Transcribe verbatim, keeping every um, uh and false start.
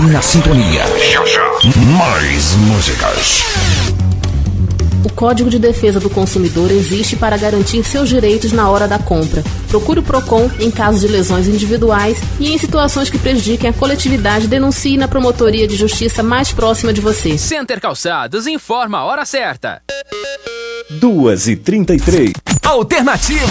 na sintonia. Já, já. Mais músicas. O Código de Defesa do Consumidor existe para garantir seus direitos na hora da compra. Procure o PROCON em caso de lesões individuais e em situações que prejudiquem a coletividade, denuncie na promotoria de justiça mais próxima de você. Center Calçados informa a hora certa. duas e trinta e três. Alternativa.